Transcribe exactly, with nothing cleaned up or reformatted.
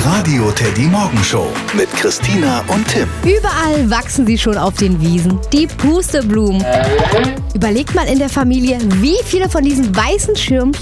Radio Teddy Morgenshow mit Christina und Tim. Überall wachsen sie schon auf den Wiesen, die Pusteblumen. Überlegt mal in der Familie, wie viele von diesen weißen Schirmchen